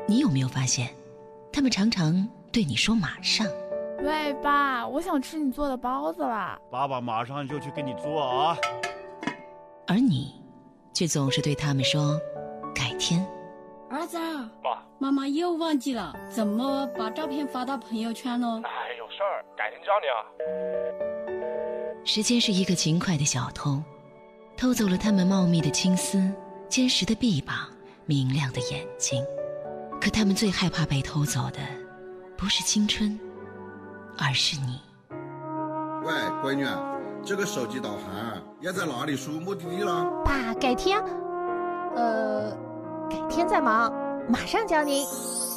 你有没有发现，他们常常对你说马上。 喂，爸，我想吃你做的包子啦。 爸爸马上就去给你做啊。 而你却总是对他们说改天。 儿子， 爸， 妈妈又忘记了怎么把照片发到朋友圈了。 哎，有事儿，改天教你啊。 时间是一个勤快的小偷，偷走了他们茂密的青丝、坚实的臂膀、明亮的眼睛。可他们最害怕被偷走的，不是青春，而是你。 喂，闺女，这个手机导航要在哪里输目的地了？ 爸，改天，改天再忙，马上教您。